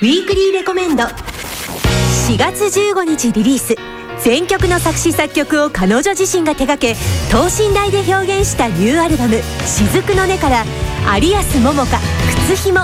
ィークリーレコメンド。4月15日リリース、全曲の作詞作曲を彼女自身が手掛け、等身大で表現したニューアルバム「雫の音」から有安桃香、靴ひも。